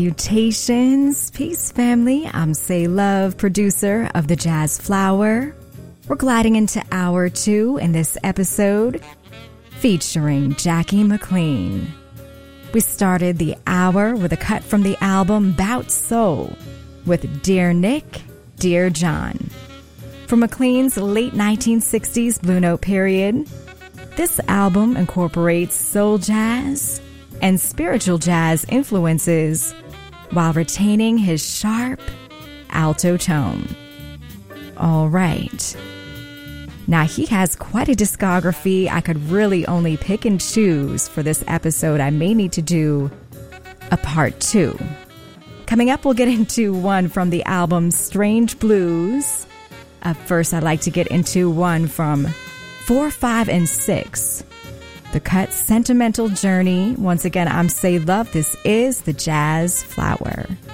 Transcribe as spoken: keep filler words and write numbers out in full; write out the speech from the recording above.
Salutations, peace family. I'm Say Love, producer of The Jazz Flower. We're gliding into hour two in this episode featuring Jackie McLean. We started the hour with a cut from the album Bout Soul with Dear Nick, Dear John. From McLean's late nineteen sixties Blue Note period, this album incorporates soul jazz and spiritual jazz influences while retaining his sharp alto tone. All right. Now, he has quite a discography. I could really only pick and choose for this episode. I may need to do a part two. Coming up, we'll get into one from the album Strange Blues. Up first, I'd like to get into one from four, five, and six. The cut Sentimental Journey. Once again, I'm Say Love. This is The Jazz Flower.